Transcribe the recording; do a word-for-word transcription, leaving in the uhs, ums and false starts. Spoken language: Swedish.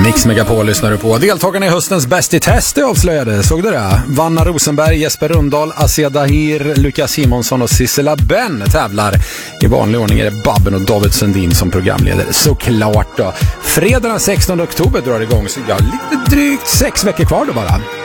Mix Megapol lyssnar du på. Deltagarna i höstens Bäst i test avslöjade. Såg du det? Vanna Rosenberg, Jesper Rundahl, Asia Dahir, Lukas Simonsson och Sissela Ben tävlar. I vanlig ordning är det Babben och David Sundin som programledare. Såklart då. Fredag den sextonde oktober drar det igång, så jag har lite drygt sex veckor kvar då bara.